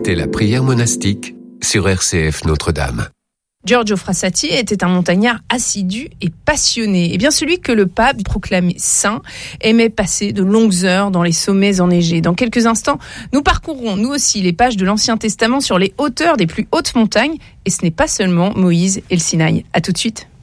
C'était la prière monastique sur RCF Notre-Dame. Giorgio Frassati était un montagnard assidu et passionné. Et bien celui que le pape proclamait saint aimait passer de longues heures dans les sommets enneigés. Dans quelques instants, nous parcourrons nous aussi les pages de l'Ancien Testament sur les hauteurs des plus hautes montagnes. Et ce n'est pas seulement Moïse et le Sinaï. À tout de suite.